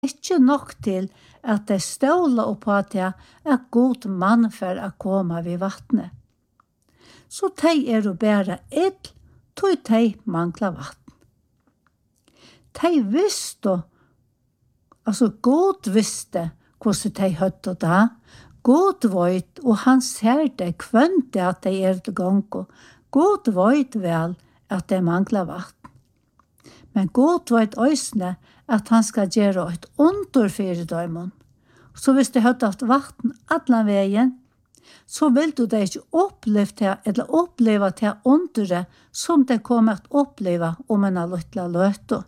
ikke nok til at de ståler opp på at god mann for å komme ved vattnet. Så de jo bare ill, tog de mangler vatten. De visste, altså god visste hvordan de høtte da. God vet, og han ser det kvønte at de til gang. God vet vel at de mangler vatten. Men God vet også at han skal gjøre et under for dem. Så hvis de hadde hatt vatten alle veien, så vil du det ikke oppleve til underet som det kommer til å oppleve om en lille løte.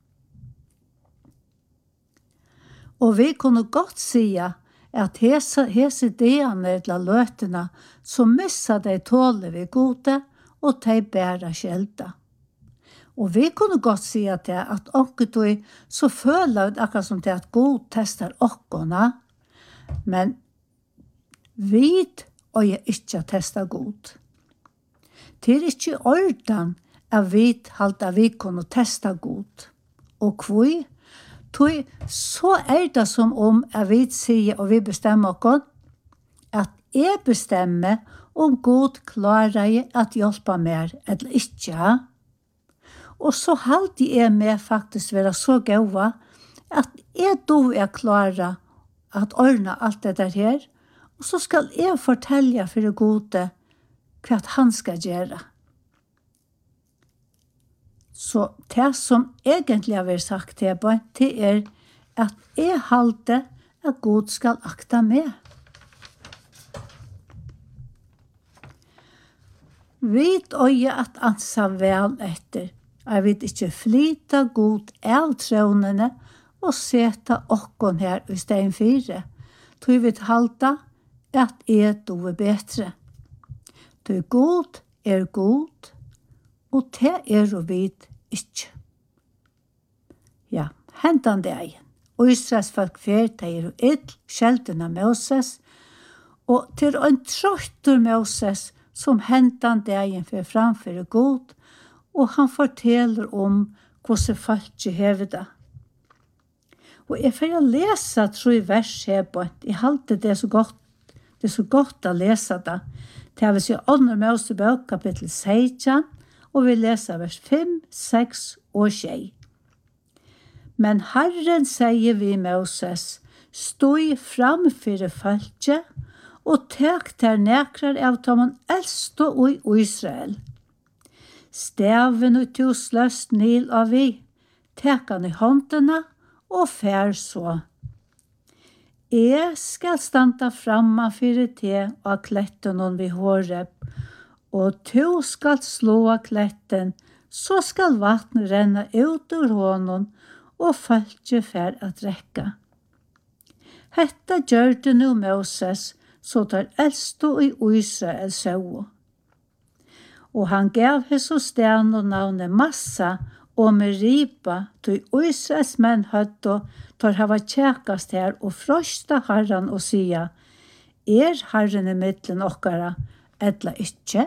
Og vi kunne godt si at hese ideene eller løtene som misser de tåler vi gode, og de bærer skjelda. Og vi kunne godt si at onkel så føler vi akkurat som til at god tester okkona, men vi og jeg ikke tester god. Det ikke orden at vi halte vi kunne teste god. Og hvor? Så det som om at vi sier og vi bestemmer oss at jeg bestemmer om god klarer jeg at hjelpe mer eller ikke. Og så halte jeg med faktisk være så gode at jeg klarer at ordne alt det der her, og så skal jeg fortelle for det gode hva han skal gjøre. Så det som egentlig har vært sagt til meg, det at jeg halte at Gud skal akta meg. Vit øye at ansa vel etter. Jeg vil ikke flyte god av trånene og sette okkon her i stein 4. Du vil halta at do bedre. Du god god, og det og vid ikke. Ja, hentan det egen. Og Israels folk fyrt, de ill, skjelden av Moses, og til en trøytter Moses som hentan det egen for framfor god, og han forteller om hvordan folk hever det. Og jeg får lese 3 vers her på, jeg halte det så godt å lese det. Det har vi sett under Mosebok kapittel 16, og vi leser vers 5, 6 og 6. Men Herren sier vi Moses, stod framfor folket, og tek der nekrar av tommen eldste og i Israel. Steven og tusløst nil av vi, tek han i håndene og fær så. Jeg skal standa framma fyrir te av kletten om vi hårep, og du skal slå av kletten, så skal vatten renne ut ur hånden, og følge fær at rekka. Hetta gjør det nu Moses, så tar eldste og i Israel så. Og han gav hese sted og navnet Massa og Meriba, til Israels menn høtte, tar hava tjekast her og frøsta Herren og sia, Herren i middelen okkara, etla ikkje?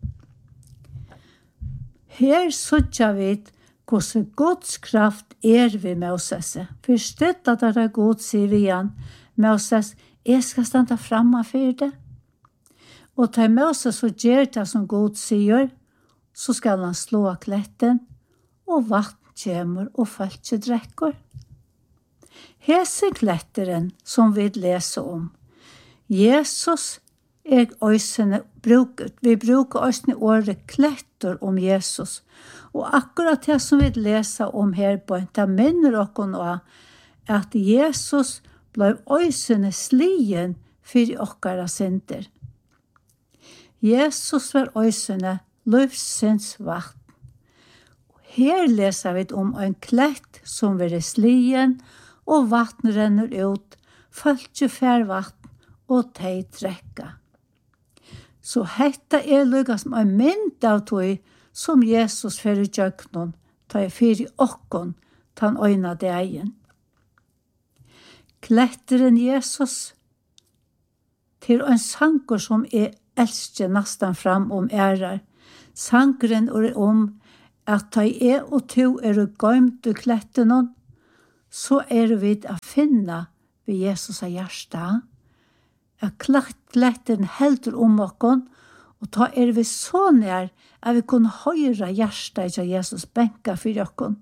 Her suttja vi hvordan Guds kraft vi Moses. Forstått at det god, sier vi igjen, Moses, jeg skal standa framma for det. Og til Moses så gjør det som God sier, så skal han slå av kletten, og vatten kommer og folk drekker. Hese kletteren som vi leser om, Jesus øysene bruket. Vi bruker øysene året kletter om Jesus. Og akkurat det som vi leser om her på, det minner dere at Jesus ble øysene slien for okkara synder. Jesus var øysene livssyns vatten. Her leser vi om en klett som vil slien, og vatten renner ut, følge fær vatten, og teg drekka. Så hetta lukka som en mynd av tog, som Jesus fyrir djøknon, ta fyrir okkon, tan øyna degen. Kletteren Jesus til en sanker som elsker nesten fram om ærer. Sankeren om at ta og to gøymt i klettenen, så vi å finne ved Jesus av hjertet. At kletteren helter okkon, og ta vi så nær at vi kunne høre hjertet av Jesus benka for okkon.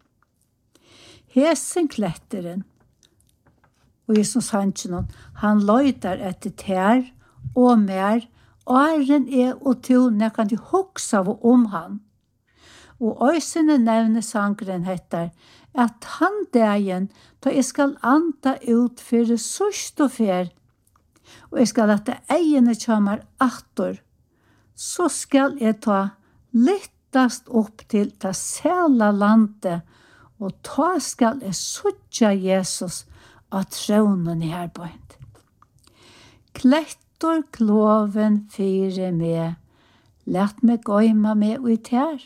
Hesen kletteren, og Jesus han løyter etter tær og mer, åren og to når kan de hoksa om han. Og øysene nevne sangren heter at han dagen da jeg skal anta ut for det sørste fer, og jeg skal lette eiene kommer atter, så skal jeg ta littast opp til det sela landet, og ta skal jeg suttja Jesus av tronen i herbeint. Klettor kloven fire med, lett meg gøyma med ut her.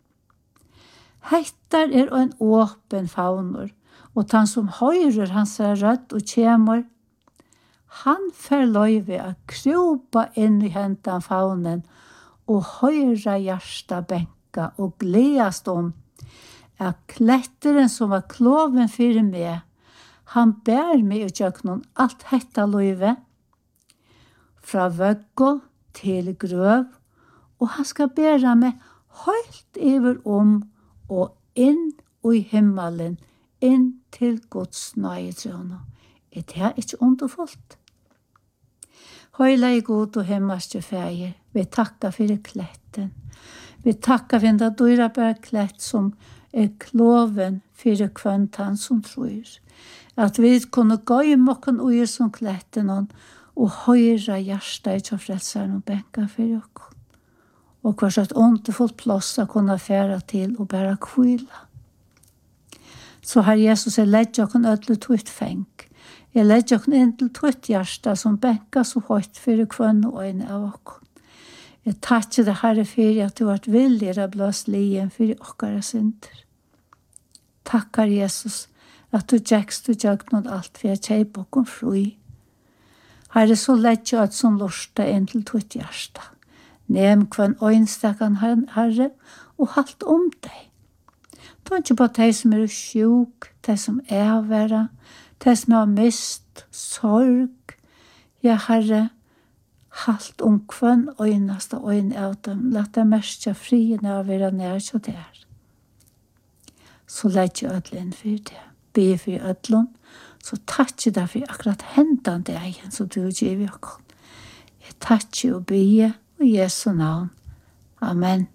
Hettar en åpen faunor, og han som høyrer hans rødt og kjemur, han får løyve å kropa inn i hentan faunen og høyra hjärsta benka og gledast at kletteren som var kloven fyrir meg, han bær meg ut jøknon alt hetta løyve, fra vøggo til grøv, og han skal bæra meg høyt iver og inn i himmelen, inn til Guds nøyetrønne. Det ikke underfullt. Høyla i god og himmelske feir, vi takkar for kletten. Vi takkar for den dyrebare klett som kloven for kvantan som tror. At vi kunne gå i mokken ui som kletten og høyra hjertet i frelseren og benka for oss. Og hva et underfullt plass å kunne fære til og bare kvila. Så har Jesus lett okken ødelig tøyt fengt. Jeg lett okken inn til tøyt hjerte som benka så høyt for kvann og øyne av okken. Jeg takker det Herre for at du har vært villig å blås lien for okkara synder. Takkar Jesus at du gjekst og gjøk noe alt for å kjeipe okken fri. Herre, så lett jeg at som lortet inn til tøyt hjerte. Nem kvann øynstakan Herre og halt deg. Ta ikke på de som sjuk, de som vera, de som har mist sorg. Ja, Herre, halt kvann øynasta øyn av dem. Lat dem merke frien av vera nær så der. Så lett jeg ødlen for det. Be for ødlen. Så takkje deg for akkurat hendan det egen som du gir vi okkur. Jeg takkje og be i Jesu navn. Amen.